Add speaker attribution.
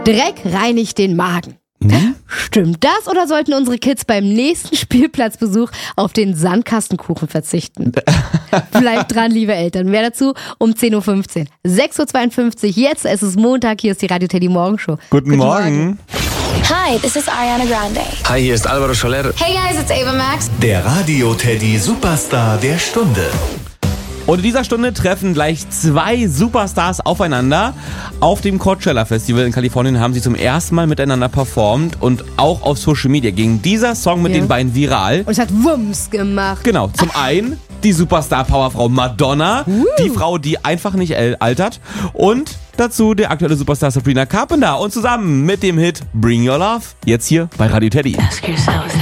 Speaker 1: Dreck reinigt den Magen. Stimmt das oder sollten unsere Kids beim nächsten Spielplatzbesuch auf den Sandkastenkuchen verzichten? Bleibt dran, liebe Eltern. Mehr dazu um 10.15 Uhr. 6.52 Uhr, jetzt ist es Montag, hier ist die Radio Teddy Morgenshow.
Speaker 2: Guten Morgen.
Speaker 3: Hi, this is Ariana Grande.
Speaker 4: Hi, hier ist Alvaro Soler.
Speaker 3: Hey guys, it's Ava Max.
Speaker 5: Der Radio Teddy Superstar der Stunde.
Speaker 2: Und in dieser Stunde treffen gleich 2 Superstars aufeinander. Auf dem Coachella Festival in Kalifornien haben sie zum ersten Mal miteinander performt und auch auf Social Media ging dieser Song mit den beiden viral.
Speaker 1: Und es hat Wumms gemacht.
Speaker 2: Genau, zum einen die Superstar-Powerfrau Madonna, die Frau, die einfach nicht altert, und dazu der aktuelle Superstar Sabrina Carpenter und zusammen mit dem Hit Bring Your Love, jetzt hier bei Radio Teddy.